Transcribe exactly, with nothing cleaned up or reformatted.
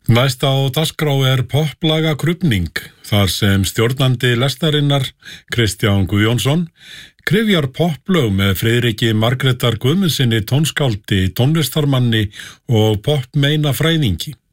Næst á dagskrá er poplaga krufning, þar sem stjórnandi lestarinnar, Kristján Guðjónsson, kryfjar poplög með Friðriki Margrétar Guðmundsinni tónskáldi, tónlistarmanni og popmeina fræðingi.